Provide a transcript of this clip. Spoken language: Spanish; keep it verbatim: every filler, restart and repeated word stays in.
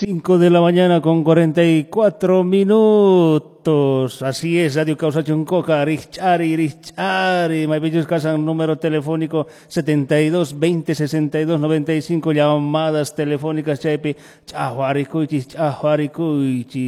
Cinco de la mañana con cuarenta y cuatro minutos. Así es, Radio Causa Chuncoca, Richari, Richari. Maipillos Casan, número telefónico setenta y dos veinte sesenta y dos noventa y cinco. Llamadas telefónicas, Chaipi, Chahuaricuichis, Chahuaricuichis.